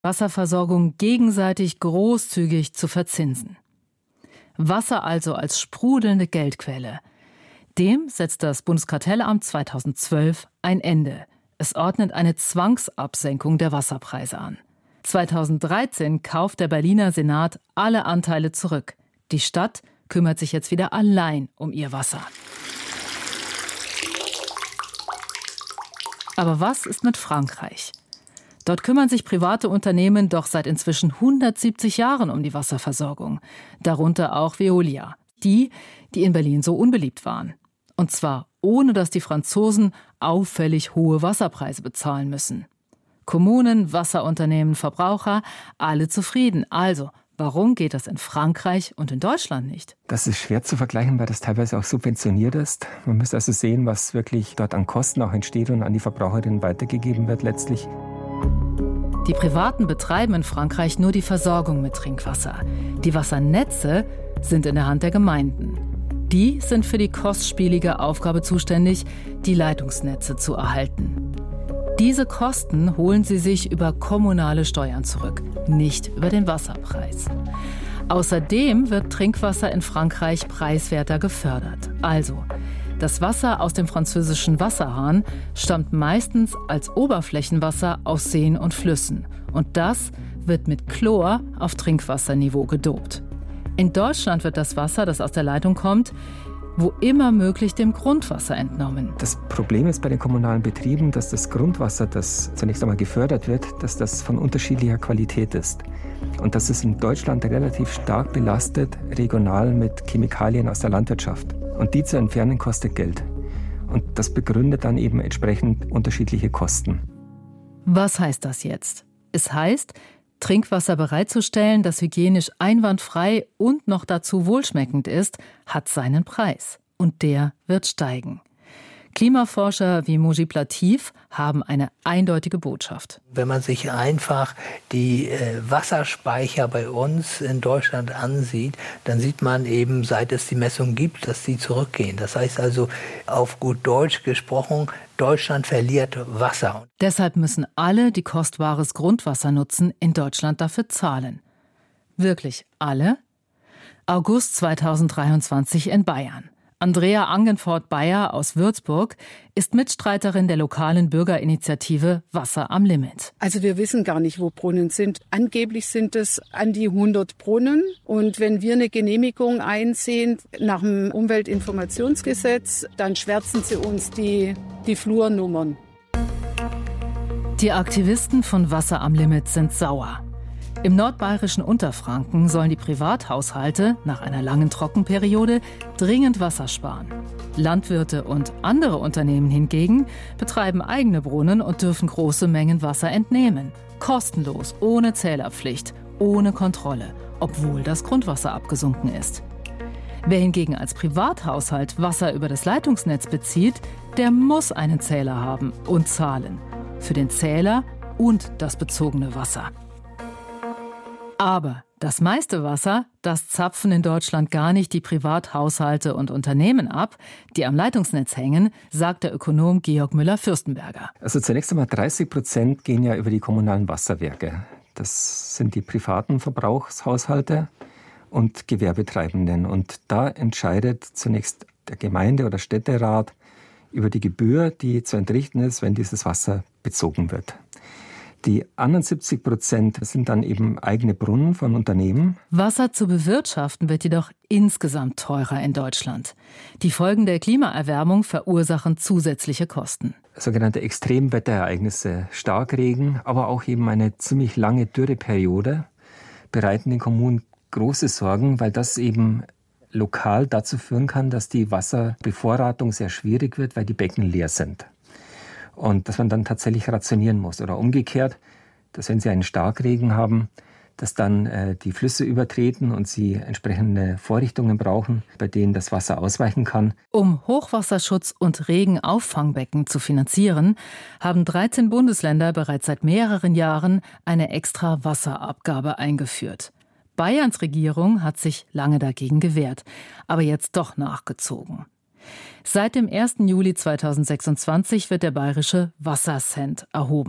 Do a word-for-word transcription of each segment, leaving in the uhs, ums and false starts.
Wasserversorgung gegenseitig großzügig zu verzinsen. Wasser also als sprudelnde Geldquelle. Dem setzt das Bundeskartellamt zweitausendzwölf ein Ende. Es ordnet eine Zwangsabsenkung der Wasserpreise an. zweitausenddreizehn kauft der Berliner Senat alle Anteile zurück. Die Stadt kümmert sich jetzt wieder allein um ihr Wasser. Aber was ist mit Frankreich? Dort kümmern sich private Unternehmen doch seit inzwischen hundertsiebzig Jahren um die Wasserversorgung. Darunter auch Veolia. Die, die in Berlin so unbeliebt waren. Und zwar ohne, dass die Franzosen auffällig hohe Wasserpreise bezahlen müssen. Kommunen, Wasserunternehmen, Verbraucher, alle zufrieden. Also, warum geht das in Frankreich und in Deutschland nicht? Das ist schwer zu vergleichen, weil das teilweise auch subventioniert ist. Man muss also sehen, was wirklich dort an Kosten auch entsteht und an die Verbraucherinnen weitergegeben wird letztlich. Die Privaten betreiben in Frankreich nur die Versorgung mit Trinkwasser. Die Wassernetze sind in der Hand der Gemeinden. Die sind für die kostspielige Aufgabe zuständig, die Leitungsnetze zu erhalten. Diese Kosten holen sie sich über kommunale Steuern zurück, nicht über den Wasserpreis. Außerdem wird Trinkwasser in Frankreich preiswerter gefördert. Also, das Wasser aus dem französischen Wasserhahn stammt meistens als Oberflächenwasser aus Seen und Flüssen. Und das wird mit Chlor auf Trinkwasserniveau gedopt. In Deutschland wird das Wasser, das aus der Leitung kommt, wo immer möglich dem Grundwasser entnommen. Das Problem ist bei den kommunalen Betrieben, dass das Grundwasser, das zunächst einmal gefördert wird, dass das von unterschiedlicher Qualität ist. Und das ist in Deutschland relativ stark belastet, regional mit Chemikalien aus der Landwirtschaft. Und die zu entfernen kostet Geld. Und das begründet dann eben entsprechend unterschiedliche Kosten. Was heißt das jetzt? Es heißt, Trinkwasser bereitzustellen, das hygienisch einwandfrei und noch dazu wohlschmeckend ist, hat seinen Preis. Und der wird steigen. Klimaforscher wie Mujib Latif haben eine eindeutige Botschaft. Wenn man sich einfach die äh, Wasserspeicher bei uns in Deutschland ansieht, dann sieht man eben, seit es die Messung gibt, dass sie zurückgehen. Das heißt also, auf gut Deutsch gesprochen, Deutschland verliert Wasser. Deshalb müssen alle, die kostbares Grundwasser nutzen, in Deutschland dafür zahlen. Wirklich alle? August zweitausenddreiundzwanzig in Bayern. Andrea Angenfort-Bayer aus Würzburg ist Mitstreiterin der lokalen Bürgerinitiative Wasser am Limit. Also wir wissen gar nicht, wo Brunnen sind. Angeblich sind es an die hundert Brunnen. Und wenn wir eine Genehmigung einsehen nach dem Umweltinformationsgesetz, dann schwärzen sie uns die, die Flurnummern. Die Aktivisten von Wasser am Limit sind sauer. Im nordbayerischen Unterfranken sollen die Privathaushalte nach einer langen Trockenperiode dringend Wasser sparen. Landwirte und andere Unternehmen hingegen betreiben eigene Brunnen und dürfen große Mengen Wasser entnehmen. Kostenlos, ohne Zählerpflicht, ohne Kontrolle, obwohl das Grundwasser abgesunken ist. Wer hingegen als Privathaushalt Wasser über das Leitungsnetz bezieht, der muss einen Zähler haben und zahlen. Für den Zähler und das bezogene Wasser. Aber das meiste Wasser, das zapfen in Deutschland gar nicht die Privathaushalte und Unternehmen ab, die am Leitungsnetz hängen, sagt der Ökonom Georg Müller-Fürstenberger. Also zunächst einmal dreißig Prozent gehen ja über die kommunalen Wasserwerke. Das sind die privaten Verbrauchshaushalte und Gewerbetreibenden. Und da entscheidet zunächst der Gemeinde- oder Städterat über die Gebühr, die zu entrichten ist, wenn dieses Wasser bezogen wird. Die anderen siebzig Prozent sind dann eben eigene Brunnen von Unternehmen. Wasser zu bewirtschaften wird jedoch insgesamt teurer in Deutschland. Die Folgen der Klimaerwärmung verursachen zusätzliche Kosten. Sogenannte Extremwetterereignisse, Starkregen, aber auch eben eine ziemlich lange Dürreperiode bereiten den Kommunen große Sorgen, weil das eben lokal dazu führen kann, dass die Wasserbevorratung sehr schwierig wird, weil die Becken leer sind. Und dass man dann tatsächlich rationieren muss. Oder umgekehrt, dass wenn Sie einen Starkregen haben, dass dann äh, die Flüsse übertreten und Sie entsprechende Vorrichtungen brauchen, bei denen das Wasser ausweichen kann. Um Hochwasserschutz und Regenauffangbecken zu finanzieren, haben dreizehn Bundesländer bereits seit mehreren Jahren eine extra Wasserabgabe eingeführt. Bayerns Regierung hat sich lange dagegen gewehrt, aber jetzt doch nachgezogen. Seit dem ersten Juli zweitausendsechsundzwanzig wird der bayerische Wassercent erhoben.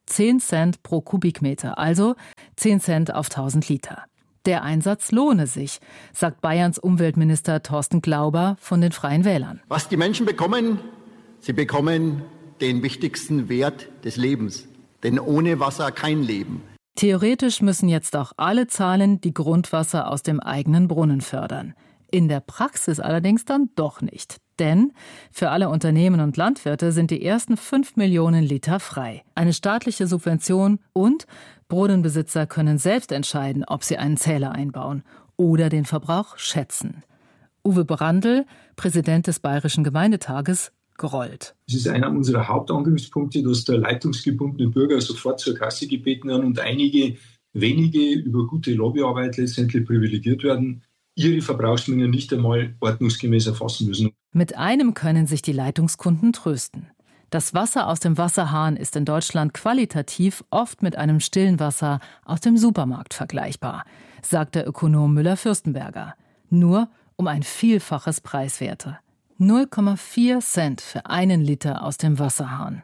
zehn Cent pro Kubikmeter, also zehn Cent auf tausend Liter. Der Einsatz lohne sich, sagt Bayerns Umweltminister Thorsten Glauber von den Freien Wählern. Was die Menschen bekommen, sie bekommen den wichtigsten Wert des Lebens. Denn ohne Wasser kein Leben. Theoretisch müssen jetzt auch alle zahlen, die Grundwasser aus dem eigenen Brunnen fördern. In der Praxis allerdings dann doch nicht. Denn für alle Unternehmen und Landwirte sind die ersten fünf Millionen Liter frei. Eine staatliche Subvention und Brunnenbesitzer können selbst entscheiden, ob sie einen Zähler einbauen oder den Verbrauch schätzen. Uwe Brandl, Präsident des Bayerischen Gemeindetages, grollt. Es ist einer unserer Hauptangriffspunkte, dass der leitungsgebundene Bürger sofort zur Kasse gebeten werden und einige wenige über gute Lobbyarbeit letztendlich privilegiert werden, ihre Verbrauchsmengen nicht einmal ordnungsgemäß erfassen müssen. Mit einem können sich die Leitungskunden trösten. Das Wasser aus dem Wasserhahn ist in Deutschland qualitativ oft mit einem stillen Wasser aus dem Supermarkt vergleichbar, sagt der Ökonom Müller-Fürstenberger. Nur um ein Vielfaches preiswerter. null Komma vier Cent für einen Liter aus dem Wasserhahn.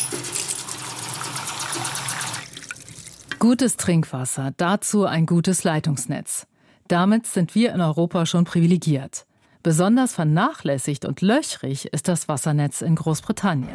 Gutes Trinkwasser, dazu ein gutes Leitungsnetz. Damit sind wir in Europa schon privilegiert. Besonders vernachlässigt und löchrig ist das Wassernetz in Großbritannien.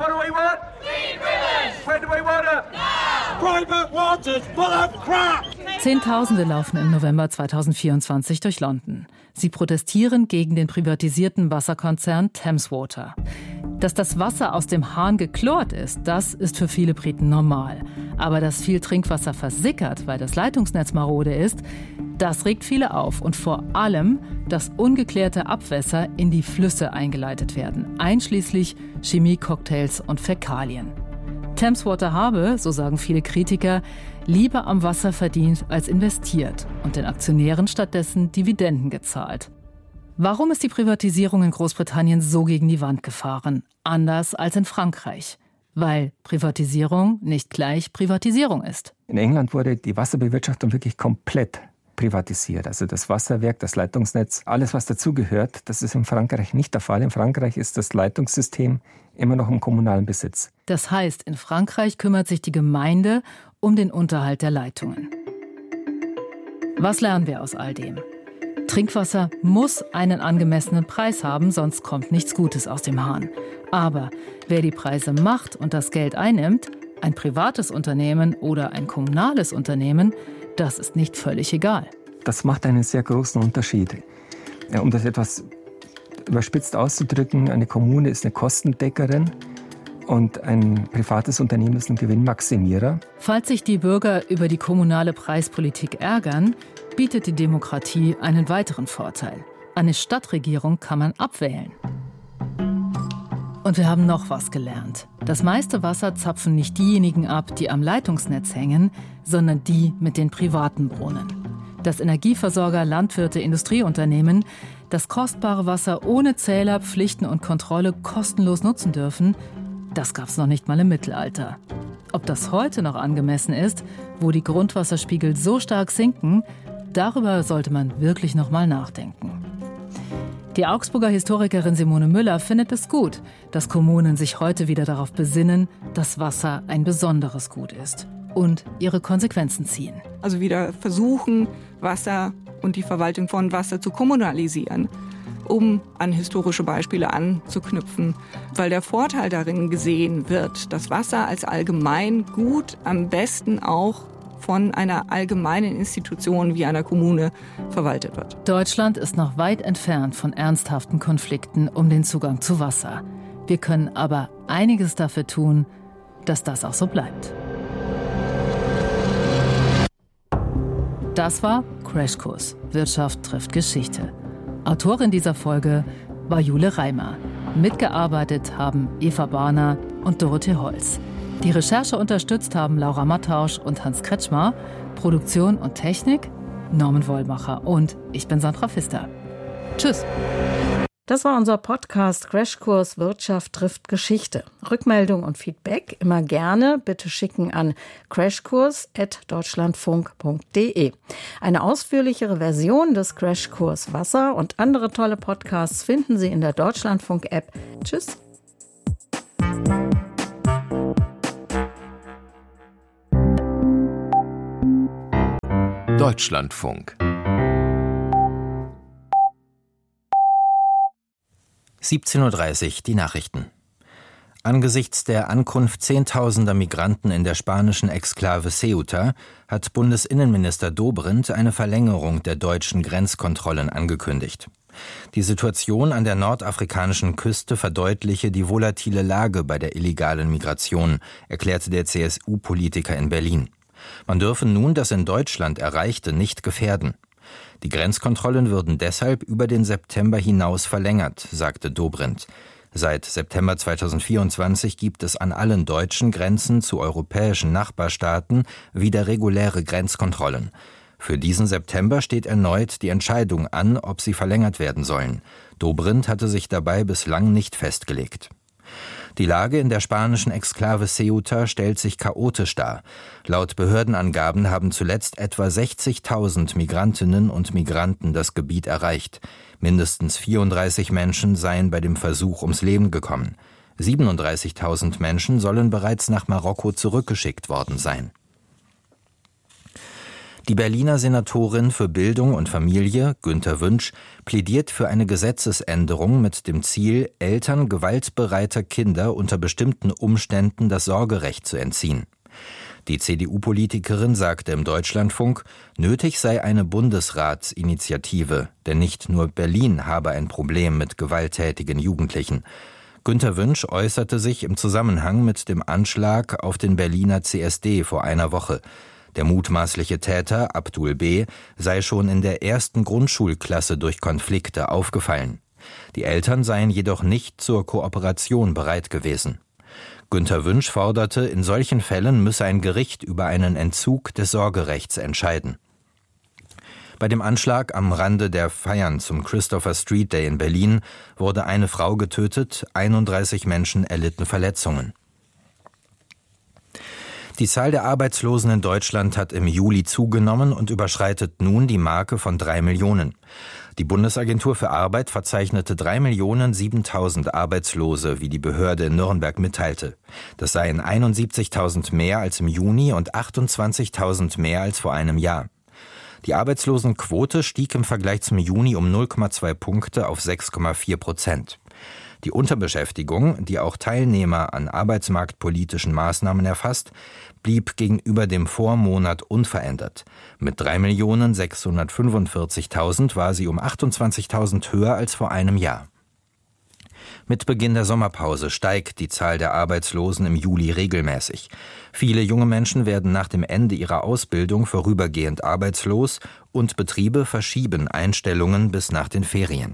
Zehntausende laufen im November zweitausendvierundzwanzig durch London. Sie protestieren gegen den privatisierten Wasserkonzern Thames Water. Dass das Wasser aus dem Hahn geklort ist, das ist für viele Briten normal. Aber dass viel Trinkwasser versickert, weil das Leitungsnetz marode ist, das regt viele auf. Und vor allem, dass ungeklärte Abwässer in die Flüsse eingeleitet werden, einschließlich Chemiecocktails und Fäkalien. Thames Water habe, so sagen viele Kritiker, lieber am Wasser verdient als investiert und den Aktionären stattdessen Dividenden gezahlt. Warum ist die Privatisierung in Großbritannien so gegen die Wand gefahren? Anders als in Frankreich. Weil Privatisierung nicht gleich Privatisierung ist. In England wurde die Wasserbewirtschaftung wirklich komplett privatisiert. Also das Wasserwerk, das Leitungsnetz, alles was dazugehört, das ist in Frankreich nicht der Fall. In Frankreich ist das Leitungssystem immer noch im kommunalen Besitz. Das heißt, in Frankreich kümmert sich die Gemeinde um den Unterhalt der Leitungen. Was lernen wir aus all dem? Trinkwasser muss einen angemessenen Preis haben, sonst kommt nichts Gutes aus dem Hahn. Aber wer die Preise macht und das Geld einnimmt, ein privates Unternehmen oder ein kommunales Unternehmen, das ist nicht völlig egal. Das macht einen sehr großen Unterschied. Ja, um das etwas überspitzt auszudrücken, eine Kommune ist eine Kostendeckerin und ein privates Unternehmen ist ein Gewinnmaximierer. Falls sich die Bürger über die kommunale Preispolitik ärgern, bietet die Demokratie einen weiteren Vorteil. Eine Stadtregierung kann man abwählen. Und wir haben noch was gelernt. Das meiste Wasser zapfen nicht diejenigen ab, die am Leitungsnetz hängen, sondern die mit den privaten Brunnen. Dass Energieversorger, Landwirte, Industrieunternehmen das kostbare Wasser ohne Zähler, Pflichten und Kontrolle kostenlos nutzen dürfen, das gab's noch nicht mal im Mittelalter. Ob das heute noch angemessen ist, wo die Grundwasserspiegel so stark sinken, darüber sollte man wirklich noch mal nachdenken. Die Augsburger Historikerin Simone Müller findet es gut, dass Kommunen sich heute wieder darauf besinnen, dass Wasser ein besonderes Gut ist und ihre Konsequenzen ziehen. Also wieder versuchen, Wasser und die Verwaltung von Wasser zu kommunalisieren, um an historische Beispiele anzuknüpfen, weil der Vorteil darin gesehen wird, dass Wasser als Allgemeingut am besten auch von einer allgemeinen Institution wie einer Kommune verwaltet wird. Deutschland ist noch weit entfernt von ernsthaften Konflikten um den Zugang zu Wasser. Wir können aber einiges dafür tun, dass das auch so bleibt. Das war Crashkurs. Wirtschaft trifft Geschichte. Autorin dieser Folge war Jule Reimer. Mitgearbeitet haben Eva Barner und Dorothee Holz. Die Recherche unterstützt haben Laura Mattausch und Hans Kretschmer. Produktion und Technik Norman Wollmacher. Und ich bin Sandra Pfister. Tschüss. Das war unser Podcast Crashkurs Wirtschaft trifft Geschichte. Rückmeldung und Feedback immer gerne bitte schicken an crashkurs at deutschlandfunk punkt de. Eine ausführlichere Version des Crashkurs Wasser und andere tolle Podcasts finden Sie in der Deutschlandfunk-App. Tschüss. Deutschlandfunk. siebzehn Uhr dreißig, die Nachrichten. Angesichts der Ankunft zehntausender Migranten in der spanischen Exklave Ceuta hat Bundesinnenminister Dobrindt eine Verlängerung der deutschen Grenzkontrollen angekündigt. Die Situation an der nordafrikanischen Küste verdeutliche die volatile Lage bei der illegalen Migration, erklärte der C S U-Politiker in Berlin. Man dürfe nun das in Deutschland Erreichte nicht gefährden. Die Grenzkontrollen würden deshalb über den September hinaus verlängert, sagte Dobrindt. Seit September zweitausendvierundzwanzig gibt es an allen deutschen Grenzen zu europäischen Nachbarstaaten wieder reguläre Grenzkontrollen. Für diesen September steht erneut die Entscheidung an, ob sie verlängert werden sollen. Dobrindt hatte sich dabei bislang nicht festgelegt. Die Lage in der spanischen Exklave Ceuta stellt sich chaotisch dar. Laut Behördenangaben haben zuletzt etwa sechzigtausend Migrantinnen und Migranten das Gebiet erreicht. Mindestens vierunddreißig Menschen seien bei dem Versuch ums Leben gekommen. siebenunddreißigtausend Menschen sollen bereits nach Marokko zurückgeschickt worden sein. Die Berliner Senatorin für Bildung und Familie, Günter Wünsch, plädiert für eine Gesetzesänderung mit dem Ziel, Eltern gewaltbereiter Kinder unter bestimmten Umständen das Sorgerecht zu entziehen. Die C D U-Politikerin sagte im Deutschlandfunk, nötig sei eine Bundesratsinitiative, denn nicht nur Berlin habe ein Problem mit gewalttätigen Jugendlichen. Günter Wünsch äußerte sich im Zusammenhang mit dem Anschlag auf den Berliner C S D vor einer Woche. Der mutmaßliche Täter, Abdul B., sei schon in der ersten Grundschulklasse durch Konflikte aufgefallen. Die Eltern seien jedoch nicht zur Kooperation bereit gewesen. Günter Wünsch forderte, in solchen Fällen müsse ein Gericht über einen Entzug des Sorgerechts entscheiden. Bei dem Anschlag am Rande der Feiern zum Christopher Street Day in Berlin wurde eine Frau getötet, einunddreißig Menschen erlitten Verletzungen. Die Zahl der Arbeitslosen in Deutschland hat im Juli zugenommen und überschreitet nun die Marke von drei Millionen. Die Bundesagentur für Arbeit verzeichnete drei Millionen siebentausend Arbeitslose, wie die Behörde in Nürnberg mitteilte. Das seien einundsiebzigtausend mehr als im Juni und achtundzwanzigtausend mehr als vor einem Jahr. Die Arbeitslosenquote stieg im Vergleich zum Juni um null Komma zwei Punkte auf sechs Komma vier Prozent. Die Unterbeschäftigung, die auch Teilnehmer an arbeitsmarktpolitischen Maßnahmen erfasst, blieb gegenüber dem Vormonat unverändert. Mit drei Millionen sechshundertfünfundvierzigtausend war sie um achtundzwanzigtausend höher als vor einem Jahr. Mit Beginn der Sommerpause steigt die Zahl der Arbeitslosen im Juli regelmäßig. Viele junge Menschen werden nach dem Ende ihrer Ausbildung vorübergehend arbeitslos und Betriebe verschieben Einstellungen bis nach den Ferien.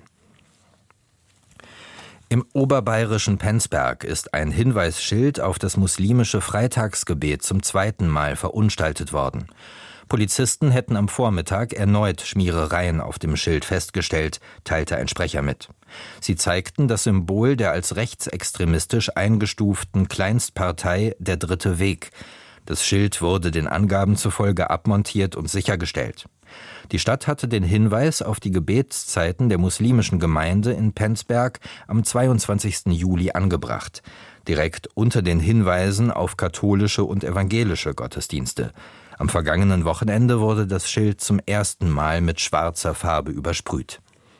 Im oberbayerischen Penzberg ist ein Hinweisschild auf das muslimische Freitagsgebet zum zweiten Mal verunstaltet worden. Polizisten hätten am Vormittag erneut Schmierereien auf dem Schild festgestellt, teilte ein Sprecher mit. Sie zeigten das Symbol der als rechtsextremistisch eingestuften Kleinstpartei Der Dritte Weg. Das Schild wurde den Angaben zufolge abmontiert und sichergestellt. Die Stadt hatte den Hinweis auf die Gebetszeiten der muslimischen Gemeinde in Penzberg am zweiundzwanzigsten Juli angebracht, direkt unter den Hinweisen auf katholische und evangelische Gottesdienste. Am vergangenen Wochenende wurde das Schild zum ersten Mal mit schwarzer Farbe übersprüht.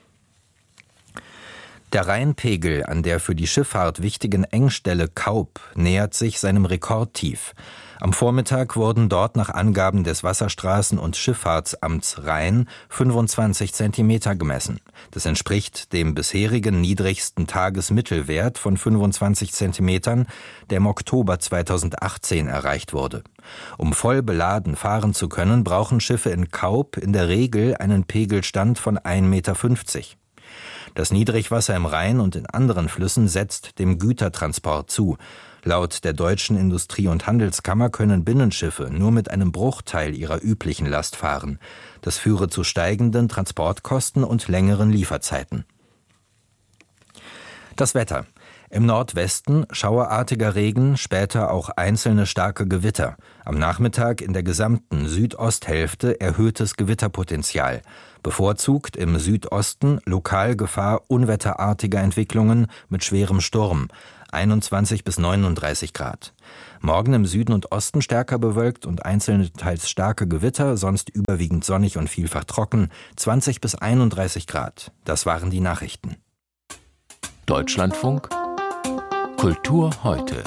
Der Rheinpegel an der für die Schifffahrt wichtigen Engstelle Kaup nähert sich seinem Rekordtief. Am Vormittag wurden dort nach Angaben des Wasserstraßen- und Schifffahrtsamts Rhein fünfundzwanzig Zentimeter gemessen. Das entspricht dem bisherigen niedrigsten Tagesmittelwert von fünfundzwanzig Zentimetern, der im Oktober zweitausendachtzehn erreicht wurde. Um voll beladen fahren zu können, brauchen Schiffe in Kaup in der Regel einen Pegelstand von ein Meter fünfzig. Das Niedrigwasser im Rhein und in anderen Flüssen setzt dem Gütertransport zu. Laut der Deutschen Industrie- und Handelskammer können Binnenschiffe nur mit einem Bruchteil ihrer üblichen Last fahren. Das führe zu steigenden Transportkosten und längeren Lieferzeiten. Das Wetter. Im Nordwesten schauerartiger Regen, später auch einzelne starke Gewitter. Am Nachmittag in der gesamten Südosthälfte erhöhtes Gewitterpotenzial. Bevorzugt im Südosten lokal Gefahr unwetterartiger Entwicklungen mit schwerem Sturm. einundzwanzig bis neununddreißig Grad. Morgen im Süden und Osten stärker bewölkt und einzelne teils starke Gewitter, sonst überwiegend sonnig und vielfach trocken, zwanzig bis einunddreißig Grad. Das waren die Nachrichten. Deutschlandfunk Kultur heute.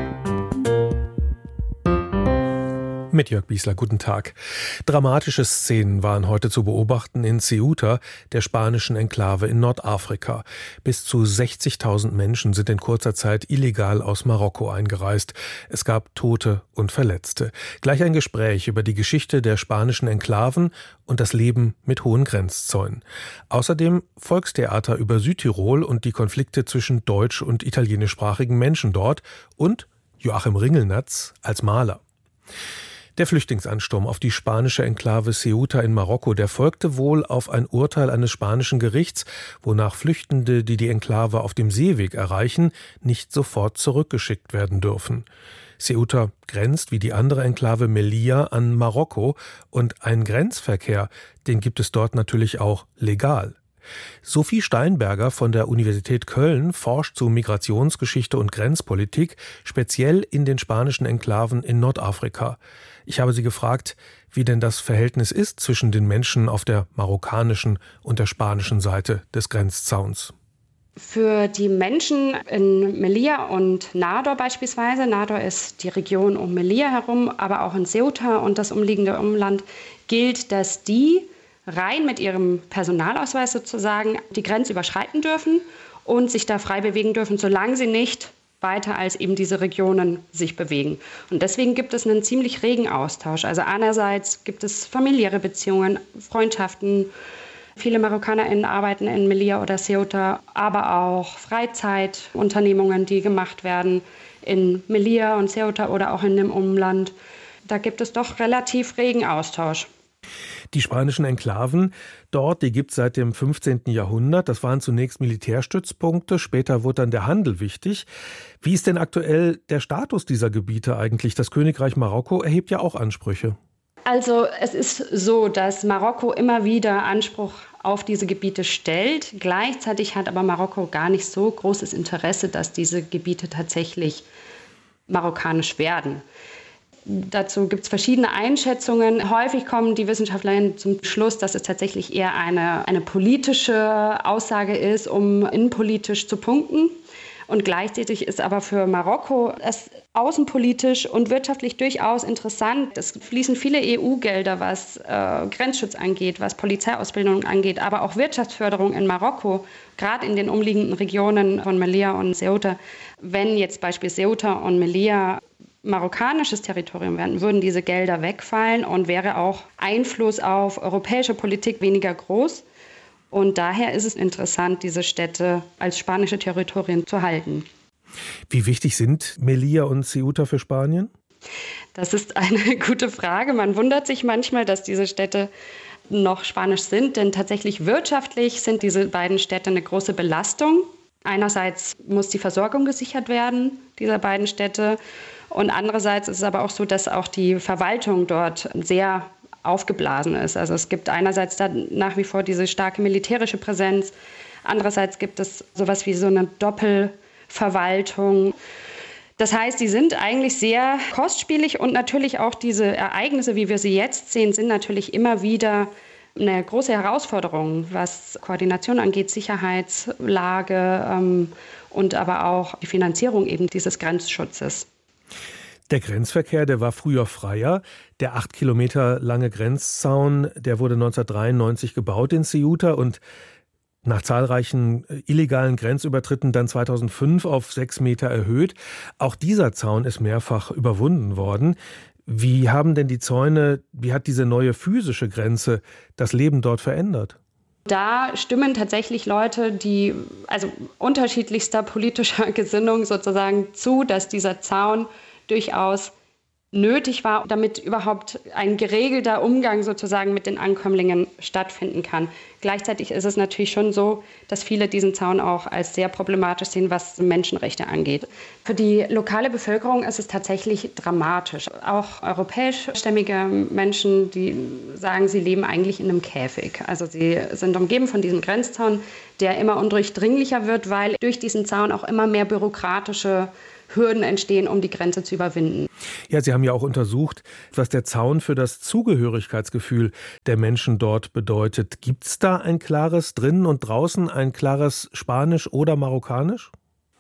Mit Jörg Biesler, guten Tag. Dramatische Szenen waren heute zu beobachten in Ceuta, der spanischen Enklave in Nordafrika. Bis zu sechzigtausend Menschen sind in kurzer Zeit illegal aus Marokko eingereist. Es gab Tote und Verletzte. Gleich ein Gespräch über die Geschichte der spanischen Enklaven und das Leben mit hohen Grenzzäunen. Außerdem Volkstheater über Südtirol und die Konflikte zwischen deutsch- und italienischsprachigen Menschen dort und Joachim Ringelnatz als Maler. Der Flüchtlingsansturm auf die spanische Enklave Ceuta in Marokko, der folgte wohl auf ein Urteil eines spanischen Gerichts, wonach Flüchtende, die die Enklave auf dem Seeweg erreichen, nicht sofort zurückgeschickt werden dürfen. Ceuta grenzt wie die andere Enklave Melilla an Marokko und ein Grenzverkehr, den gibt es dort natürlich auch legal. Sophie Steinberger von der Universität Köln forscht zu Migrationsgeschichte und Grenzpolitik, speziell in den spanischen Enklaven in Nordafrika. Ich habe sie gefragt, wie denn das Verhältnis ist zwischen den Menschen auf der marokkanischen und der spanischen Seite des Grenzzauns. Für die Menschen in Melilla und Nador beispielsweise, Nador ist die Region um Melilla herum, aber auch in Ceuta und das umliegende Umland, gilt, dass die rein mit ihrem Personalausweis sozusagen die Grenze überschreiten dürfen und sich da frei bewegen dürfen, solange sie nicht weiter als eben diese Regionen sich bewegen. Und deswegen gibt es einen ziemlich regen Austausch. Also einerseits gibt es familiäre Beziehungen, Freundschaften. Viele MarokkanerInnen arbeiten in Melilla oder Ceuta, aber auch Freizeitunternehmungen, die gemacht werden in Melilla und Ceuta oder auch in dem Umland. Da gibt es doch relativ regen Austausch. Die spanischen Enklaven dort, die gibt es seit dem fünfzehnten Jahrhundert. Das waren zunächst Militärstützpunkte, später wurde dann der Handel wichtig. Wie ist denn aktuell der Status dieser Gebiete eigentlich? Das Königreich Marokko erhebt ja auch Ansprüche. Also es ist so, dass Marokko immer wieder Anspruch auf diese Gebiete stellt. Gleichzeitig hat aber Marokko gar nicht so großes Interesse, dass diese Gebiete tatsächlich marokkanisch werden. Dazu gibt es verschiedene Einschätzungen. Häufig kommen die Wissenschaftlerinnen zum Schluss, dass es tatsächlich eher eine, eine politische Aussage ist, um innenpolitisch zu punkten. Und gleichzeitig ist aber für Marokko es außenpolitisch und wirtschaftlich durchaus interessant. Es fließen viele E U-Gelder, was äh, Grenzschutz angeht, was Polizeiausbildung angeht, aber auch Wirtschaftsförderung in Marokko, gerade in den umliegenden Regionen von Melilla und Ceuta. Wenn jetzt beispielsweise Ceuta und Melilla marokkanisches Territorium werden, würden diese Gelder wegfallen und wäre auch Einfluss auf europäische Politik weniger groß. Und daher ist es interessant, diese Städte als spanische Territorien zu halten. Wie wichtig sind Melilla und Ceuta für Spanien? Das ist eine gute Frage. Man wundert sich manchmal, dass diese Städte noch spanisch sind, denn tatsächlich wirtschaftlich sind diese beiden Städte eine große Belastung. Einerseits muss die Versorgung gesichert werden, dieser beiden Städte. Und andererseits ist es aber auch so, dass auch die Verwaltung dort sehr aufgeblasen ist. Also es gibt einerseits da nach wie vor diese starke militärische Präsenz, andererseits gibt es sowas wie so eine Doppelverwaltung. Das heißt, die sind eigentlich sehr kostspielig und natürlich auch diese Ereignisse, wie wir sie jetzt sehen, sind natürlich immer wieder eine große Herausforderung, was Koordination angeht, Sicherheitslage ähm, und aber auch die Finanzierung eben dieses Grenzschutzes. Der Grenzverkehr, der war früher freier. Der acht Kilometer lange Grenzzaun, der wurde neunzehnhundertdreiundneunzig gebaut in Ceuta und nach zahlreichen illegalen Grenzübertritten dann zweitausendfünf auf sechs Meter erhöht. Auch dieser Zaun ist mehrfach überwunden worden. Wie haben denn die Zäune, wie hat diese neue physische Grenze das Leben dort verändert? Da stimmen tatsächlich Leute, die also unterschiedlichster politischer Gesinnung sozusagen zu, dass dieser Zaun durchaus nötig war, damit überhaupt ein geregelter Umgang sozusagen mit den Ankömmlingen stattfinden kann. Gleichzeitig ist es natürlich schon so, dass viele diesen Zaun auch als sehr problematisch sehen, was Menschenrechte angeht. Für die lokale Bevölkerung ist es tatsächlich dramatisch. Auch europäischstämmige Menschen, die sagen, sie leben eigentlich in einem Käfig. Also sie sind umgeben von diesem Grenzzaun, der immer undurchdringlicher wird, weil durch diesen Zaun auch immer mehr bürokratische Hürden entstehen, um die Grenze zu überwinden. Ja, Sie haben ja auch untersucht, was der Zaun für das Zugehörigkeitsgefühl der Menschen dort bedeutet. Gibt es da ein klares drinnen und draußen, ein klares Spanisch oder Marokkanisch?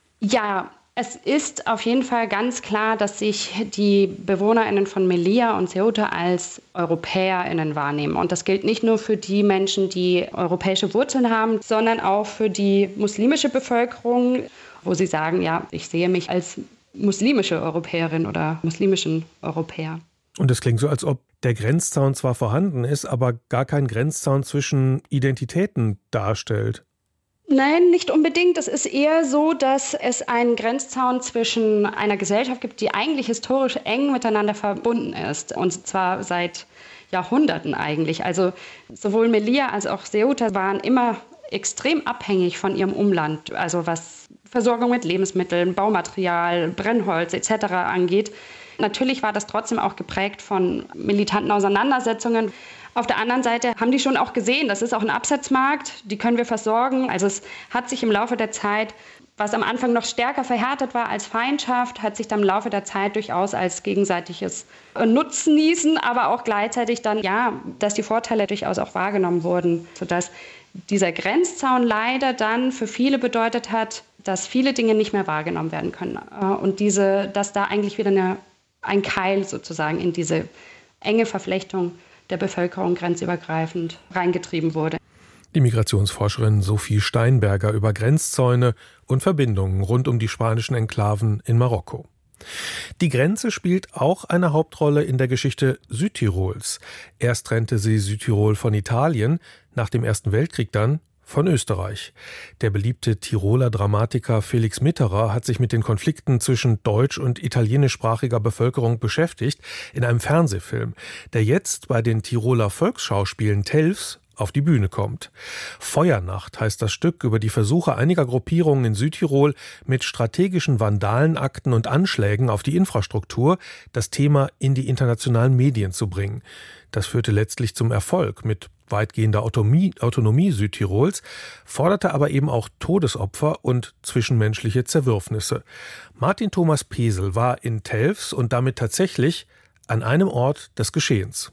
Ja, es ist auf jeden Fall ganz klar, dass sich die BewohnerInnen von Melilla und Ceuta als EuropäerInnen wahrnehmen. Und das gilt nicht nur für die Menschen, die europäische Wurzeln haben, sondern auch für die muslimische Bevölkerung, wo sie sagen, ja, ich sehe mich als muslimische Europäerin oder muslimischen Europäer. Und es klingt so, als ob der Grenzzaun zwar vorhanden ist, aber gar kein Grenzzaun zwischen Identitäten darstellt. Nein, nicht unbedingt. Es ist eher so, dass es einen Grenzzaun zwischen einer Gesellschaft gibt, die eigentlich historisch eng miteinander verbunden ist. Und zwar seit Jahrhunderten eigentlich. Also sowohl Melilla als auch Ceuta waren immer extrem abhängig von ihrem Umland. Also was Versorgung mit Lebensmitteln, Baumaterial, Brennholz et cetera angeht. Natürlich war das trotzdem auch geprägt von militanten Auseinandersetzungen. Auf der anderen Seite haben die schon auch gesehen, das ist auch ein Absatzmarkt, die können wir versorgen. Also es hat sich im Laufe der Zeit, was am Anfang noch stärker verhärtet war als Feindschaft, hat sich dann im Laufe der Zeit durchaus als gegenseitiges Nutznießen, aber auch gleichzeitig dann, ja, dass die Vorteile durchaus auch wahrgenommen wurden, sodass dieser Grenzzaun leider dann für viele bedeutet hat, dass viele Dinge nicht mehr wahrgenommen werden können. Und diese, dass da eigentlich wieder eine, ein Keil sozusagen in diese enge Verflechtung der Bevölkerung grenzübergreifend reingetrieben wurde. Die Migrationsforscherin Sophie Steinberger über Grenzzäune und Verbindungen rund um die spanischen Enklaven in Marokko. Die Grenze spielt auch eine Hauptrolle in der Geschichte Südtirols. Erst trennte sie Südtirol von Italien, nach dem Ersten Weltkrieg dann von Österreich. Der beliebte Tiroler Dramatiker Felix Mitterer hat sich mit den Konflikten zwischen deutsch- und italienischsprachiger Bevölkerung beschäftigt in einem Fernsehfilm, der jetzt bei den Tiroler Volksschauspielen Telfs auf die Bühne kommt. Feuernacht heißt das Stück über die Versuche einiger Gruppierungen in Südtirol, mit strategischen Vandalenakten und Anschlägen auf die Infrastruktur das Thema in die internationalen Medien zu bringen. Das führte letztlich zum Erfolg mit weitgehender Autonomie, Autonomie Südtirols, forderte aber eben auch Todesopfer und zwischenmenschliche Zerwürfnisse. Martin Thomas Pesel war in Telfs und damit tatsächlich an einem Ort des Geschehens.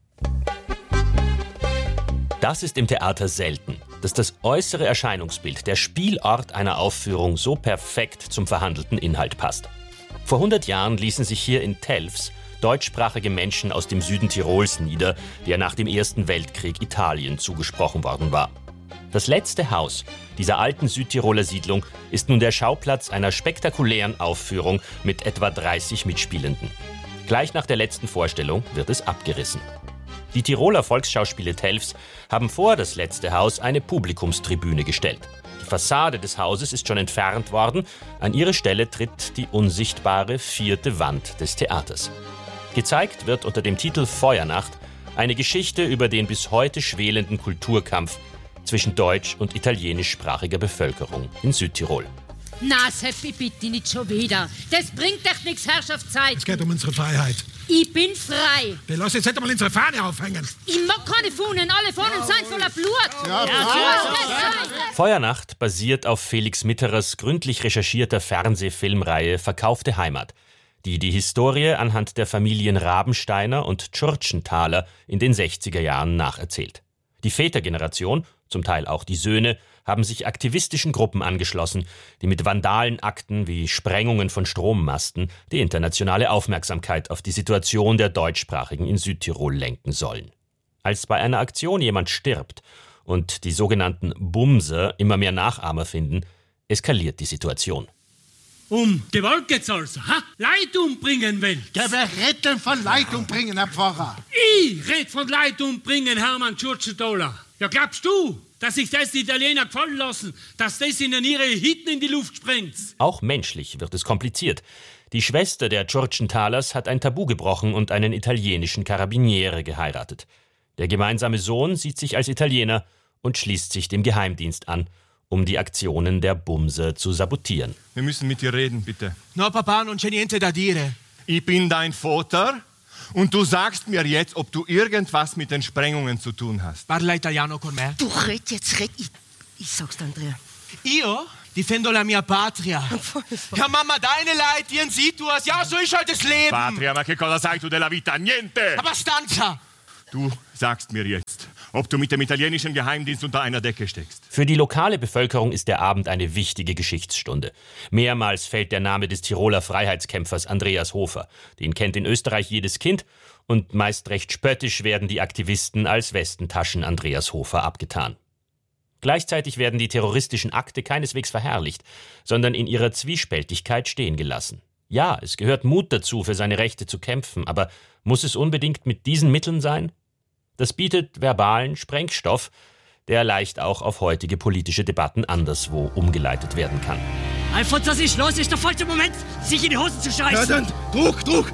Das ist im Theater selten, dass das äußere Erscheinungsbild, der Spielort einer Aufführung so perfekt zum verhandelten Inhalt passt. Vor hundert Jahren ließen sich hier in Telfs deutschsprachige Menschen aus dem Süden Tirols nieder, der nach dem Ersten Weltkrieg Italien zugesprochen worden war. Das letzte Haus dieser alten Südtiroler Siedlung ist nun der Schauplatz einer spektakulären Aufführung mit etwa dreißig Mitspielenden. Gleich nach der letzten Vorstellung wird es abgerissen. Die Tiroler Volksschauspiele Telfs haben vor das letzte Haus eine Publikumstribüne gestellt. Die Fassade des Hauses ist schon entfernt worden. An ihre Stelle tritt die unsichtbare vierte Wand des Theaters. Gezeigt wird unter dem Titel Feuernacht eine Geschichte über den bis heute schwelenden Kulturkampf zwischen deutsch- und italienischsprachiger Bevölkerung in Südtirol. Na, Seppi, bitte nicht schon wieder. Das bringt doch nichts, Herrschaftszeit. Es geht um unsere Freiheit. Ich bin frei. Wir lassen jetzt nicht einmal unsere Fahne aufhängen. Ich mag keine Fahnen, alle Fahnen sind voller Blut. Ja, ja, ja. Feuernacht basiert auf Felix Mitterers gründlich recherchierter Fernsehfilmreihe Verkaufte Heimat, die die Historie anhand der Familien Rabensteiner und Tschurtschenthaler in den sechziger Jahren nacherzählt. Die Vätergeneration, zum Teil auch die Söhne, haben sich aktivistischen Gruppen angeschlossen, die mit Vandalenakten wie Sprengungen von Strommasten die internationale Aufmerksamkeit auf die Situation der Deutschsprachigen in Südtirol lenken sollen. Als bei einer Aktion jemand stirbt und die sogenannten Bumser immer mehr Nachahmer finden, eskaliert die Situation. Um Gewalt geht's also, ha? Leid umbringen will. Ja, wer redet denn von Leid umbringen, Herr Pfarrer? Ich red von Leid umbringen, Hermann Tschurtschenthaler. Ja, glaubst du, dass sich das die Italiener gefallen lassen, dass das ihnen ihre Hitten in die Luft sprengt? Auch menschlich wird es kompliziert. Die Schwester der Tschurtschenthalers hat ein Tabu gebrochen und einen italienischen Karabiniere geheiratet. Der gemeinsame Sohn sieht sich als Italiener und schließt sich dem Geheimdienst an, um die Aktionen der Bumser zu sabotieren. Wir müssen mit dir reden, bitte. No, Papa, non c'è niente da dire. Ich bin dein Vater und du sagst mir jetzt, ob du irgendwas mit den Sprengungen zu tun hast. Parla italiano con me. Du red jetzt, red. Ich, ich sag's dir, Andrea. Io difendo la mia patria. Ja, Mama, deine Leid, ihren sieht du es. Ja, so ist halt das Leben. Patria, ma che cosa sai tu della vita? Niente! Abbastanza! Du sagst mir jetzt, ob du mit dem italienischen Geheimdienst unter einer Decke steckst. Für die lokale Bevölkerung ist der Abend eine wichtige Geschichtsstunde. Mehrmals fällt der Name des Tiroler Freiheitskämpfers Andreas Hofer. Den kennt in Österreich jedes Kind und meist recht spöttisch werden die Aktivisten als Westentaschen Andreas Hofer abgetan. Gleichzeitig werden die terroristischen Akte keineswegs verherrlicht, sondern in ihrer Zwiespältigkeit stehen gelassen. Ja, es gehört Mut dazu, für seine Rechte zu kämpfen, aber muss es unbedingt mit diesen Mitteln sein? Das bietet verbalen Sprengstoff, der leicht auch auf heutige politische Debatten anderswo umgeleitet werden kann. Alfons, was ist los? Ist der falsche Moment, sich in die Hosen zu scheißen. Ja, dann, Druck, Druck!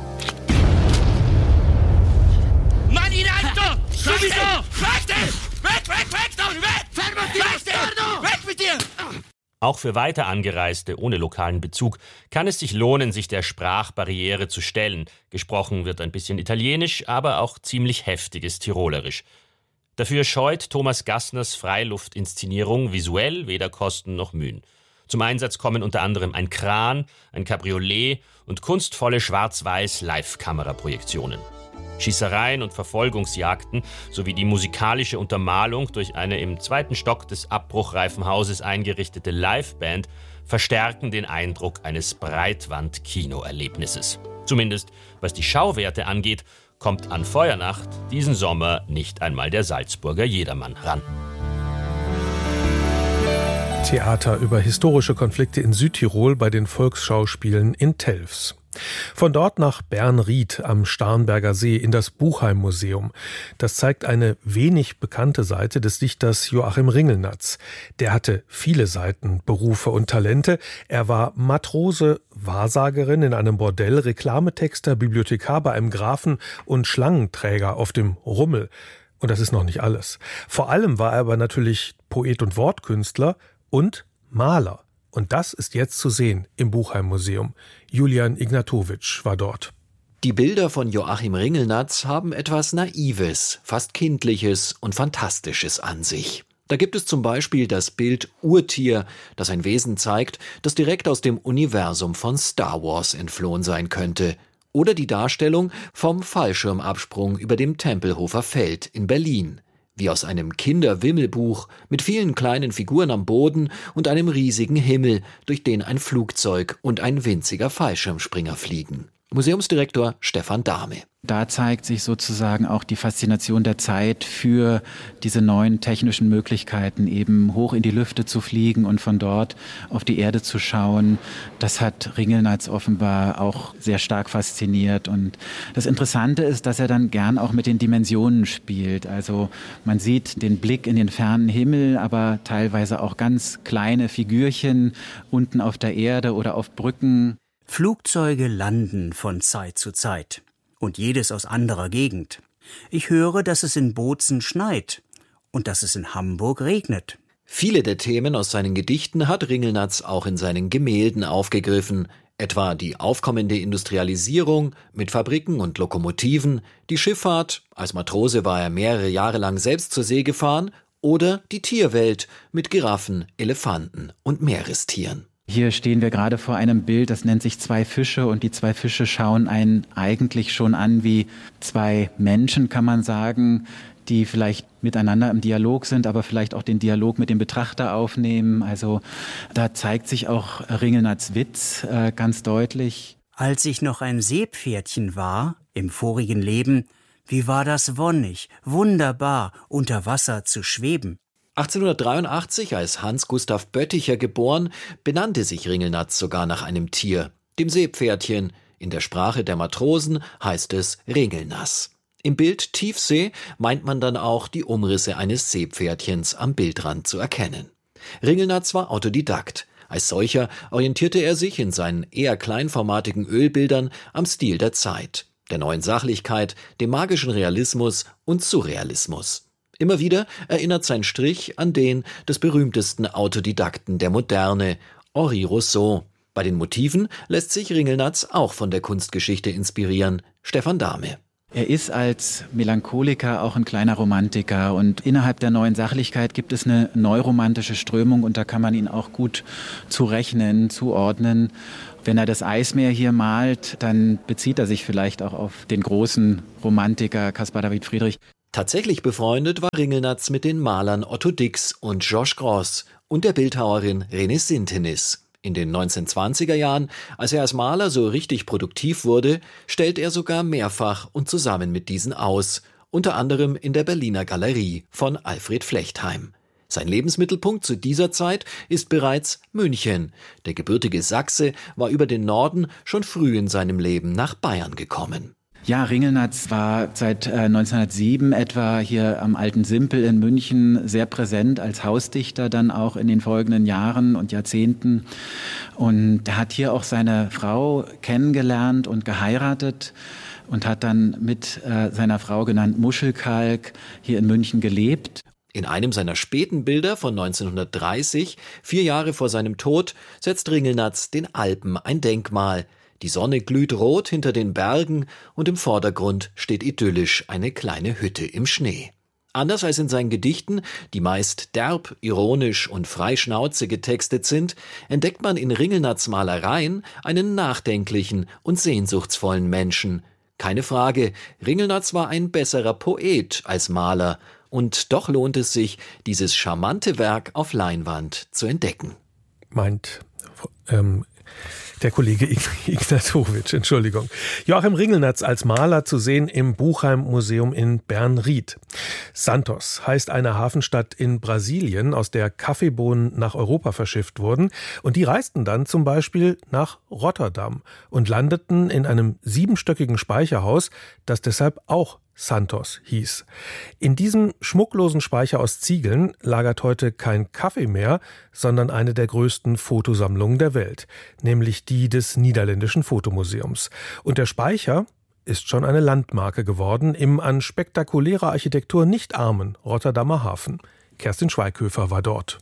Mann, in Alter! Sowieso! Weg dich! Weg, weg, weg, da! Weg! Weg, weg, weg mit dir! Auch für weiter Angereiste ohne lokalen Bezug kann es sich lohnen, sich der Sprachbarriere zu stellen. Gesprochen wird ein bisschen Italienisch, aber auch ziemlich heftiges Tirolerisch. Dafür scheut Thomas Gassners Freiluftinszenierung visuell weder Kosten noch Mühen. Zum Einsatz kommen unter anderem ein Kran, ein Cabriolet und kunstvolle Schwarz-Weiß-Live-Kameraprojektionen. Schießereien und Verfolgungsjagden sowie die musikalische Untermalung durch eine im zweiten Stock des Abbruchreifenhauses eingerichtete Liveband verstärken den Eindruck eines Breitwand-Kinoerlebnisses. Zumindest was die Schauwerte angeht, kommt an Feuernacht diesen Sommer nicht einmal der Salzburger Jedermann ran. Theater über historische Konflikte in Südtirol bei den Volksschauspielen in Telfs. Von dort nach Bernried am Starnberger See in das Buchheim-Museum. Das zeigt eine wenig bekannte Seite des Dichters Joachim Ringelnatz. Der hatte viele Seiten, Berufe und Talente. Er war Matrose, Wahrsagerin in einem Bordell, Reklametexter, Bibliothekar bei einem Grafen und Schlangenträger auf dem Rummel. Und das ist noch nicht alles. Vor allem war er aber natürlich Poet und Wortkünstler und Maler. Und das ist jetzt zu sehen im Buchheim-Museum. Julian Ignatowitsch war dort. Die Bilder von Joachim Ringelnatz haben etwas Naives, fast Kindliches und Fantastisches an sich. Da gibt es zum Beispiel das Bild Urtier, das ein Wesen zeigt, das direkt aus dem Universum von Star Wars entflohen sein könnte. Oder die Darstellung vom Fallschirmabsprung über dem Tempelhofer Feld in Berlin. Wie aus einem Kinderwimmelbuch mit vielen kleinen Figuren am Boden und einem riesigen Himmel, durch den ein Flugzeug und ein winziger Fallschirmspringer fliegen. Museumsdirektor Stefan Dahme. Da zeigt sich sozusagen auch die Faszination der Zeit für diese neuen technischen Möglichkeiten, eben hoch in die Lüfte zu fliegen und von dort auf die Erde zu schauen. Das hat Ringelnatz offenbar auch sehr stark fasziniert. Und das Interessante ist, dass er dann gern auch mit den Dimensionen spielt. Also man sieht den Blick in den fernen Himmel, aber teilweise auch ganz kleine Figürchen unten auf der Erde oder auf Brücken. Flugzeuge landen von Zeit zu Zeit. Und jedes aus anderer Gegend. Ich höre, dass es in Bozen schneit und dass es in Hamburg regnet. Viele der Themen aus seinen Gedichten hat Ringelnatz auch in seinen Gemälden aufgegriffen. Etwa die aufkommende Industrialisierung mit Fabriken und Lokomotiven, die Schifffahrt, als Matrose war er mehrere Jahre lang selbst zur See gefahren, oder die Tierwelt mit Giraffen, Elefanten und Meerestieren. Hier stehen wir gerade vor einem Bild, das nennt sich Zwei Fische, und die zwei Fische schauen einen eigentlich schon an wie zwei Menschen, kann man sagen, die vielleicht miteinander im Dialog sind, aber vielleicht auch den Dialog mit dem Betrachter aufnehmen. Also da zeigt sich auch Ringelnatz Witz äh, ganz deutlich. Als ich noch ein Seepferdchen war, im vorigen Leben, wie war das wonnig, wunderbar, unter Wasser zu schweben. achtzehnhundertdreiundachtzig, als Hans Gustav Bötticher geboren, benannte sich Ringelnatz sogar nach einem Tier, dem Seepferdchen. In der Sprache der Matrosen heißt es Ringelnass. Im Bild Tiefsee meint man dann auch die Umrisse eines Seepferdchens am Bildrand zu erkennen. Ringelnatz war Autodidakt. Als solcher orientierte er sich in seinen eher kleinformatigen Ölbildern am Stil der Zeit, der neuen Sachlichkeit, dem magischen Realismus und Surrealismus. Immer wieder erinnert sein Strich an den des berühmtesten Autodidakten der Moderne, Henri Rousseau. Bei den Motiven lässt sich Ringelnatz auch von der Kunstgeschichte inspirieren, Stefan Dahme. Er ist als Melancholiker auch ein kleiner Romantiker und innerhalb der Neuen Sachlichkeit gibt es eine neuromantische Strömung und da kann man ihn auch gut zurechnen, zuordnen. Wenn er das Eismeer hier malt, dann bezieht er sich vielleicht auch auf den großen Romantiker Caspar David Friedrich. Tatsächlich befreundet war Ringelnatz mit den Malern Otto Dix und Georges Grosz und der Bildhauerin René Sintenis. In den neunzehnhundertzwanziger Jahren, als er als Maler so richtig produktiv wurde, stellt er sogar mehrfach und zusammen mit diesen aus, unter anderem in der Berliner Galerie von Alfred Flechtheim. Sein Lebensmittelpunkt zu dieser Zeit ist bereits München. Der gebürtige Sachse war über den Norden schon früh in seinem Leben nach Bayern gekommen. Ja, Ringelnatz war seit äh, neunzehnhundertsieben etwa hier am Alten Simpel in München sehr präsent als Hausdichter, dann auch in den folgenden Jahren und Jahrzehnten. Und er hat hier auch seine Frau kennengelernt und geheiratet und hat dann mit äh, seiner Frau, genannt Muschelkalk, hier in München gelebt. In einem seiner späten Bilder von neunzehnhundertdreißig, vier Jahre vor seinem Tod, setzt Ringelnatz den Alpen ein Denkmal. Die Sonne glüht rot hinter den Bergen und im Vordergrund steht idyllisch eine kleine Hütte im Schnee. Anders als in seinen Gedichten, die meist derb, ironisch und frei Schnauze getextet sind, entdeckt man in Ringelnatz Malereien einen nachdenklichen und sehnsuchtsvollen Menschen. Keine Frage, Ringelnatz war ein besserer Poet als Maler. Und doch lohnt es sich, dieses charmante Werk auf Leinwand zu entdecken. Meint ähm, der Kollege Ignatowitsch, Entschuldigung. Joachim Ringelnatz als Maler zu sehen im Buchheim-Museum in Bern-Ried. Santos heißt eine Hafenstadt in Brasilien, aus der Kaffeebohnen nach Europa verschifft wurden. Und die reisten dann zum Beispiel nach Rotterdam und landeten in einem siebenstöckigen Speicherhaus, das deshalb auch Santos hieß. In diesem schmucklosen Speicher aus Ziegeln lagert heute kein Kaffee mehr, sondern eine der größten Fotosammlungen der Welt, nämlich die des Niederländischen Fotomuseums. Und der Speicher ist schon eine Landmarke geworden im an spektakulärer Architektur nicht armen Rotterdamer Hafen. Kerstin Schweighöfer war dort.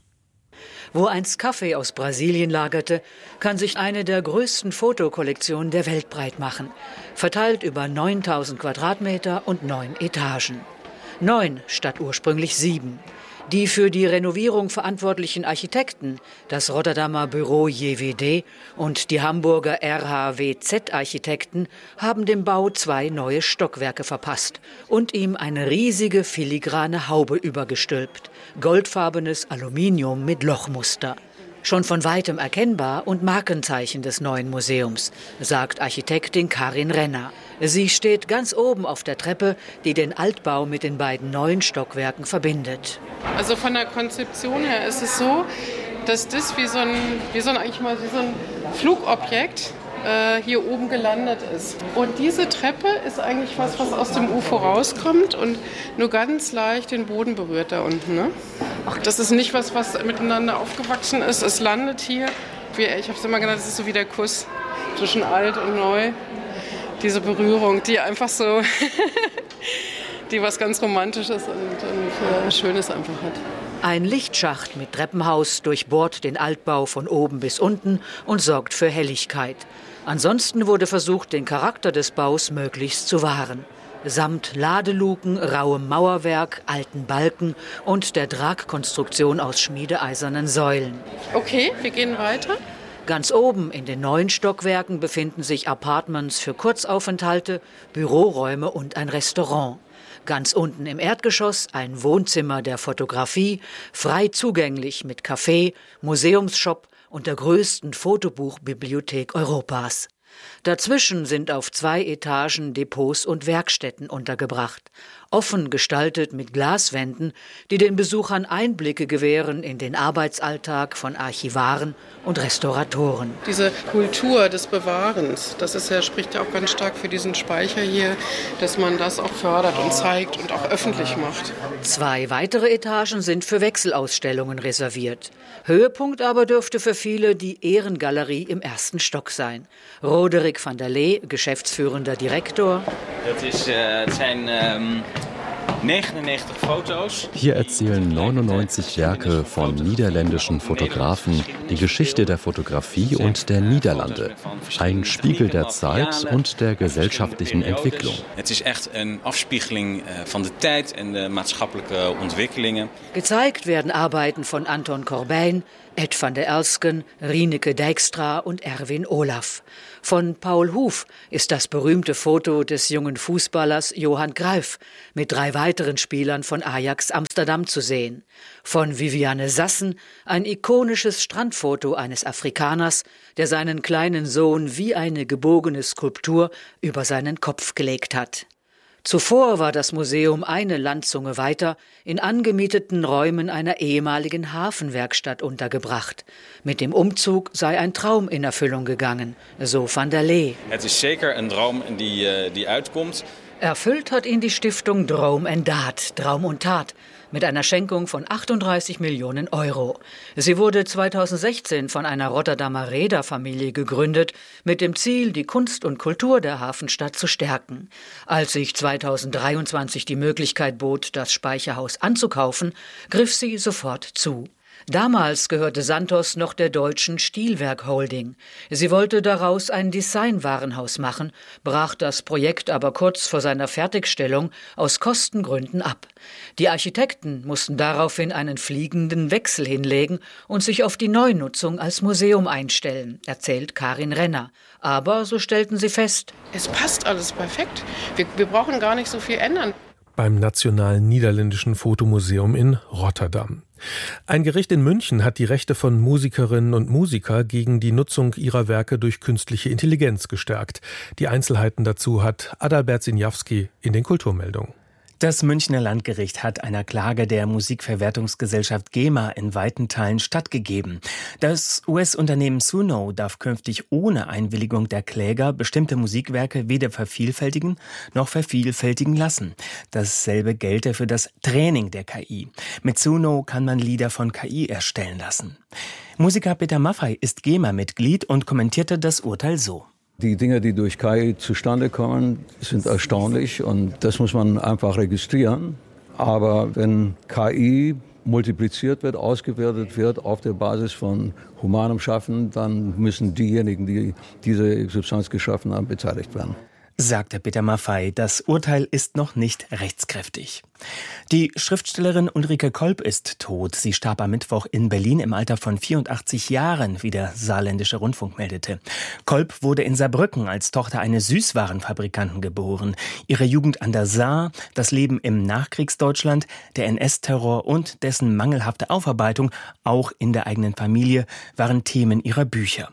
Wo einst Kaffee aus Brasilien lagerte, kann sich eine der größten Fotokollektionen der Welt breit machen. Verteilt über neuntausend Quadratmeter und neun Etagen. Neun statt ursprünglich sieben. Die für die Renovierung verantwortlichen Architekten, das Rotterdamer Büro J W D und die Hamburger R H W Z-Architekten, haben dem Bau zwei neue Stockwerke verpasst und ihm eine riesige filigrane Haube übergestülpt. Goldfarbenes Aluminium mit Lochmuster. Schon von weitem erkennbar und Markenzeichen des neuen Museums, sagt Architektin Karin Renner. Sie steht ganz oben auf der Treppe, die den Altbau mit den beiden neuen Stockwerken verbindet. Also von der Konzeption her ist es so, dass das wie so ein, wie so ein, eigentlich mal wie so ein Flugobjekt äh, hier oben gelandet ist. Und diese Treppe ist eigentlich was, was aus dem U F O rauskommt und nur ganz leicht den Boden berührt da unten. Ne? Ach, das ist nicht was, was miteinander aufgewachsen ist. Es landet hier, wie, ich habe es immer genannt, es ist so wie der Kuss zwischen alt und neu. Diese Berührung, die einfach so, die was ganz Romantisches und, und Schönes einfach hat. Ein Lichtschacht mit Treppenhaus durchbohrt den Altbau von oben bis unten und sorgt für Helligkeit. Ansonsten wurde versucht, den Charakter des Baus möglichst zu wahren. Samt Ladeluken, rauem Mauerwerk, alten Balken und der Tragkonstruktion aus schmiedeeisernen Säulen. Okay, wir gehen weiter. Ganz oben in den neuen Stockwerken befinden sich Apartments für Kurzaufenthalte, Büroräume und ein Restaurant. Ganz unten im Erdgeschoss ein Wohnzimmer der Fotografie, frei zugänglich mit Café, Museumsshop und der größten Fotobuchbibliothek Europas. Dazwischen sind auf zwei Etagen Depots und Werkstätten untergebracht, offen gestaltet mit Glaswänden, die den Besuchern Einblicke gewähren in den Arbeitsalltag von Archivaren und Restauratoren. Diese Kultur des Bewahrens, das ist ja, spricht ja auch ganz stark für diesen Speicher hier, dass man das auch fördert und zeigt und auch öffentlich macht. Zwei weitere Etagen sind für Wechselausstellungen reserviert. Höhepunkt aber dürfte für viele die Ehrengalerie im ersten Stock sein. Roderick van der Lee, geschäftsführender Direktor. Das ist äh, zijn, ähm, negenennegentig Fotos. Hier erzählen neunundneunzig Werke von niederländischen Fotografen die Geschichte der Fotografie und der Niederlande. Ein Spiegel der Zeit und der gesellschaftlichen Entwicklung. Es ist echt eine Afspiegeling von der Zeit und der maatschappelijke Ontwikkelingen. Gezeigt werden Arbeiten von Anton Corbijn, Ed van der Elsken, Rieneke Dijkstra und Erwin Olaf. Von Paul Huf ist das berühmte Foto des jungen Fußballers Johan Cruyff mit drei weiteren Spielern von Ajax Amsterdam zu sehen. Von Viviane Sassen ein ikonisches Strandfoto eines Afrikaners, der seinen kleinen Sohn wie eine gebogene Skulptur über seinen Kopf gelegt hat. Zuvor war das Museum eine Landzunge weiter in angemieteten Räumen einer ehemaligen Hafenwerkstatt untergebracht. Mit dem Umzug sei ein Traum in Erfüllung gegangen, so Van der Lee. Es ist zeker ein Traum, die, die uitkomt. Erfüllt hat ihn die Stiftung Droom en Daad, Traum und Tat, mit einer Schenkung von achtunddreißig Millionen Euro. Sie wurde zweitausendsechzehn von einer Rotterdamer Reederfamilie gegründet, mit dem Ziel, die Kunst und Kultur der Hafenstadt zu stärken. Als sich zweitausenddreiundzwanzig die Möglichkeit bot, das Speicherhaus anzukaufen, griff sie sofort zu. Damals gehörte Santos noch der deutschen Stilwerk Holding. Sie wollte daraus ein Designwarenhaus machen, brach das Projekt aber kurz vor seiner Fertigstellung aus Kostengründen ab. Die Architekten mussten daraufhin einen fliegenden Wechsel hinlegen und sich auf die Neunutzung als Museum einstellen, erzählt Karin Renner. Aber so stellten sie fest: Es passt alles perfekt. Wir, wir brauchen gar nicht so viel ändern. Beim Nationalen Niederländischen Fotomuseum in Rotterdam. Ein Gericht in München hat die Rechte von Musikerinnen und Musikern gegen die Nutzung ihrer Werke durch künstliche Intelligenz gestärkt. Die Einzelheiten dazu hat Adalbert Sinjawski in den Kulturmeldungen. Das Münchner Landgericht hat einer Klage der Musikverwertungsgesellschaft GEMA in weiten Teilen stattgegeben. Das U S-Unternehmen Suno darf künftig ohne Einwilligung der Kläger bestimmte Musikwerke weder vervielfältigen noch vervielfältigen lassen. Dasselbe gelte für das Training der K I. Mit Suno kann man Lieder von K I erstellen lassen. Musiker Peter Maffay ist GEMA-Mitglied und kommentierte das Urteil so: Die Dinge, die durch K I zustande kommen, sind erstaunlich und das muss man einfach registrieren. Aber wenn K I multipliziert wird, ausgewertet wird auf der Basis von humanem Schaffen, dann müssen diejenigen, die diese Substanz geschaffen haben, beteiligt werden. Sagte Peter Maffay. Das Urteil ist noch nicht rechtskräftig. Die Schriftstellerin Ulrike Kolb ist tot. Sie starb am Mittwoch in Berlin im Alter von vierundachtzig Jahren, wie der Saarländische Rundfunk meldete. Kolb wurde in Saarbrücken als Tochter eines Süßwarenfabrikanten geboren. Ihre Jugend an der Saar, das Leben im Nachkriegsdeutschland, der N S-Terror und dessen mangelhafte Aufarbeitung, auch in der eigenen Familie, waren Themen ihrer Bücher.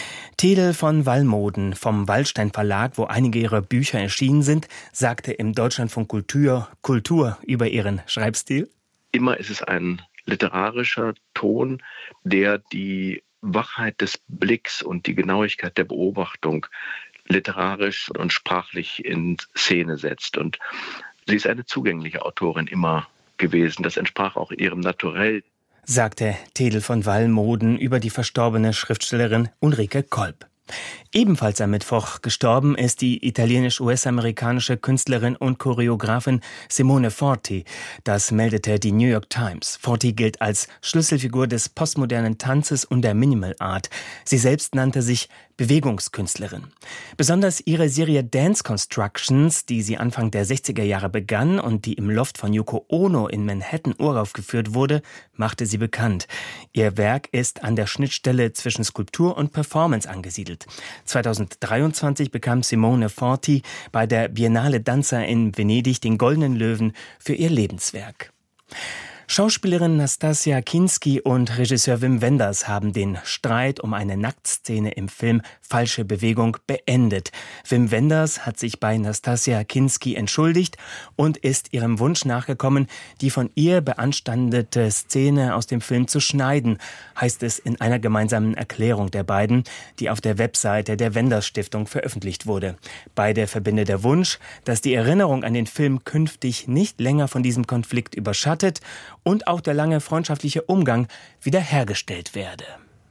Tedel von Wallmoden vom Wallstein Verlag, wo einige ihrer Bücher erschienen sind, sagte im Deutschlandfunk Kultur, Kultur über ihren Schreibstil: Immer ist es ein literarischer Ton, der die Wachheit des Blicks und die Genauigkeit der Beobachtung literarisch und sprachlich in Szene setzt. Und sie ist eine zugängliche Autorin immer gewesen. Das entsprach auch ihrem Naturell. Sagte Tedel von Wallmoden über die verstorbene Schriftstellerin Ulrike Kolb. Ebenfalls am Mittwoch gestorben ist die italienisch-U S-amerikanische Künstlerin und Choreografin Simone Forti. Das meldete die New York Times. Forti gilt als Schlüsselfigur des postmodernen Tanzes und der Minimal Art. Sie selbst nannte sich Bewegungskünstlerin. Besonders ihre Serie Dance Constructions, die sie Anfang der sechziger Jahre begann und die im Loft von Yoko Ono in Manhattan uraufgeführt wurde, machte sie bekannt. Ihr Werk ist an der Schnittstelle zwischen Skulptur und Performance angesiedelt. zweitausenddreiundzwanzig bekam Simone Forti bei der Biennale Danza in Venedig den Goldenen Löwen für ihr Lebenswerk. Schauspielerin Nastassja Kinski und Regisseur Wim Wenders haben den Streit um eine Nacktszene im Film Falsche Bewegung beendet. Wim Wenders hat sich bei Nastassja Kinski entschuldigt und ist ihrem Wunsch nachgekommen, die von ihr beanstandete Szene aus dem Film zu schneiden, heißt es in einer gemeinsamen Erklärung der beiden, die auf der Webseite der Wenders Stiftung veröffentlicht wurde. Beide verbindet der Wunsch, dass die Erinnerung an den Film künftig nicht länger von diesem Konflikt überschattet und auch der lange freundschaftliche Umgang wiederhergestellt werde.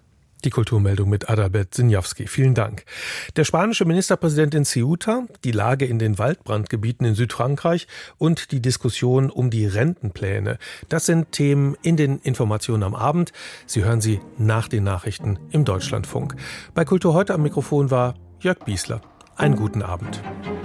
Die Kulturmeldung mit Adalbert Sinjawski. Vielen Dank. Der spanische Ministerpräsident in Ceuta, die Lage in den Waldbrandgebieten in Südfrankreich und die Diskussion um die Rentenpläne. Das sind Themen in den Informationen am Abend. Sie hören sie nach den Nachrichten im Deutschlandfunk. Bei Kultur heute am Mikrofon war Jörg Biesler. Einen guten Abend.